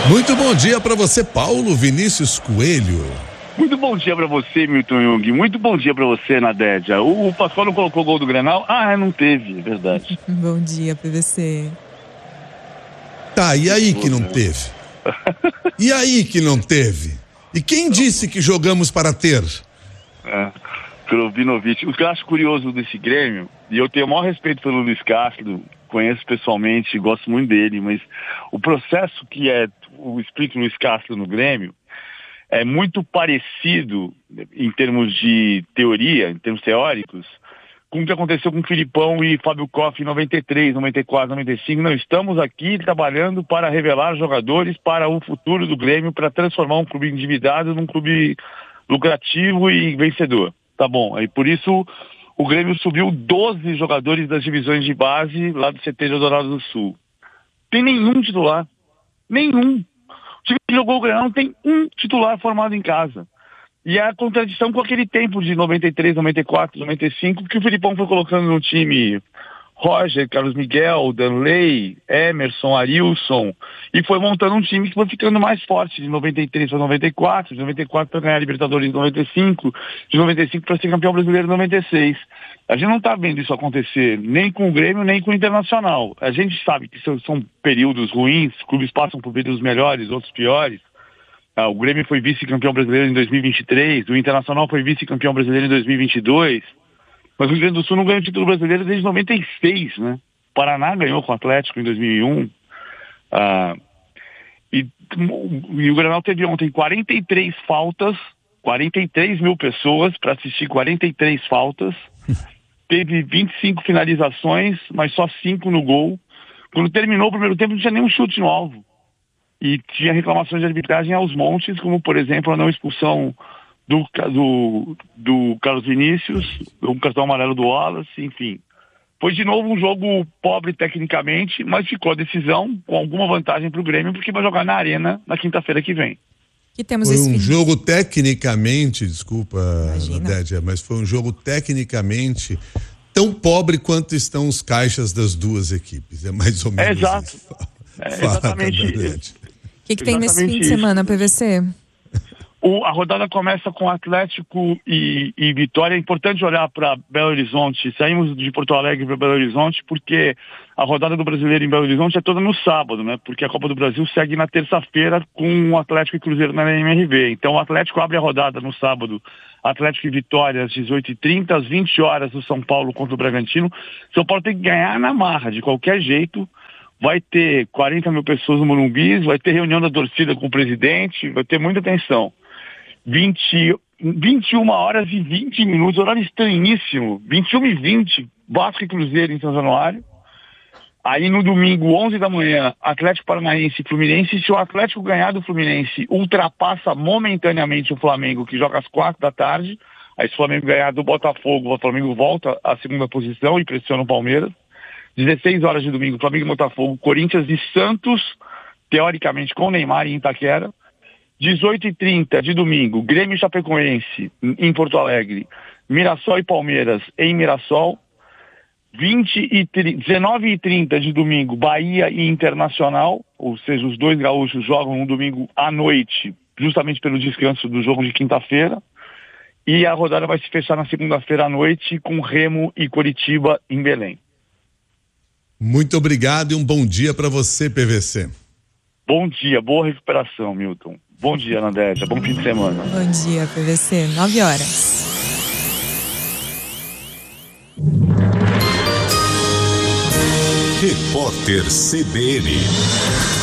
Muito bom dia para você, Paulo Vinícius Coelho. Muito bom dia pra você, Milton Jung. Muito bom dia pra você, Nadédia. O Pascoal não colocou o gol do Grenal? Não teve, é verdade. Bom dia, PVC. Tá, e aí que não teve? E aí que não teve? E quem disse que jogamos para ter? Krovinovic. O que eu acho curioso desse Grêmio, e eu tenho o maior respeito pelo Luiz Castro, conheço pessoalmente, gosto muito dele, mas o processo que é o espírito Luiz Castro no Grêmio é muito parecido em termos de teoria, em termos teóricos, com o que aconteceu com o Filipão e Fábio Koff em 93, 94, 95. Não, estamos aqui trabalhando para revelar jogadores para o futuro do Grêmio, para transformar um clube endividado num clube lucrativo e vencedor. Tá bom, aí por isso o Grêmio subiu 12 jogadores das divisões de base lá do CT de Eldorado do Sul. Tem nenhum titular. Nenhum. O time que jogou o Grenal não tem um titular formado em casa. E é a contradição com aquele tempo de 93, 94, 95, que o Filipão foi colocando no time Roger, Carlos Miguel, Danley, Emerson, Arilson, e foi montando um time que foi ficando mais forte de 93 para 94, de 94 para ganhar a Libertadores em 95, de 95 para ser campeão brasileiro em 96. A gente não está vendo isso acontecer nem com o Grêmio, nem com o Internacional. A gente sabe que são períodos ruins, clubes passam por períodos melhores, outros piores. O Grêmio foi vice-campeão brasileiro em 2023, o Internacional foi vice-campeão brasileiro em 2022, mas o Rio Grande do Sul não ganha o título brasileiro desde 96, né? O Paraná ganhou com o Atlético em 2001. E o Grenal teve ontem 43 faltas, 43 mil pessoas para assistir 43 faltas. Teve 25 finalizações, mas só 5 no gol. Quando terminou o primeiro tempo, não tinha nenhum chute no alvo. E tinha reclamações de arbitragem aos montes, como, por exemplo, a não expulsão do Carlos Vinícius, o cartão amarelo do Wallace, enfim. Foi de novo um jogo pobre tecnicamente, mas ficou a decisão com alguma vantagem para o Grêmio, porque vai jogar na Arena na quinta-feira que vem. Foi um jogo tecnicamente, desculpa, Nadédia, mas foi um jogo tecnicamente tão pobre quanto estão os caixas das duas equipes. É mais ou menos exato. Isso. Exatamente isso. O que tem nesse fim de semana, PVC? A rodada começa com Atlético e Vitória. É importante olhar para Belo Horizonte. Saímos de Porto Alegre para Belo Horizonte porque a rodada do Brasileiro em Belo Horizonte é toda no sábado, né? Porque a Copa do Brasil segue na terça-feira com o Atlético e Cruzeiro na MRV. Então o Atlético abre a rodada no sábado. Atlético e Vitória às 18h30, às 20 horas o São Paulo contra o Bragantino. São Paulo tem que ganhar na marra, de qualquer jeito. Vai ter 40 mil pessoas no Morumbi, vai ter reunião da torcida com o presidente, vai ter muita atenção. 21 horas e 20 minutos, horário estranhíssimo, 21h20, Vasco e Cruzeiro em São Januário. Aí no domingo, 11 da manhã, Atlético Paranaense e Fluminense. Se o Atlético ganhar do Fluminense, ultrapassa momentaneamente o Flamengo, que joga às 4 da tarde. Aí se o Flamengo ganhar do Botafogo, o Flamengo volta à segunda posição e pressiona o Palmeiras. 16 horas de domingo, Flamengo e Botafogo, Corinthians e Santos, teoricamente com Neymar em Itaquera. 18h30 de domingo, Grêmio e Chapecoense em Porto Alegre, Mirassol e Palmeiras em Mirassol. 19h30 de domingo, Bahia e Internacional, ou seja, os dois gaúchos jogam no domingo à noite, justamente pelo descanso do jogo de quinta-feira. E a rodada vai se fechar na segunda-feira à noite com Remo e Coritiba em Belém. Muito obrigado e um bom dia para você, PVC. Bom dia, boa recuperação, Milton. Bom dia, Nadégia, bom fim de semana. Bom dia, PVC, 9 horas. Repórter CBN.